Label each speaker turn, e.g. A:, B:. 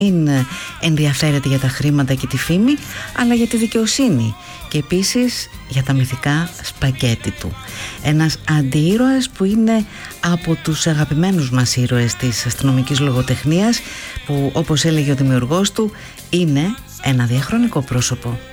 A: μην ενδιαφέρεται για τα χρήματα και τη φήμη, αλλά για τη δικαιοσύνη και επίσης για τα μυθικά σπαγκέτι του. Ένας αντιήρωας που είναι από τους αγαπημένους μας ήρωες της αστυνομικής λογοτεχνίας, που όπως έλεγε ο δημιουργός του είναι ένα διαχρονικό πρόσωπο.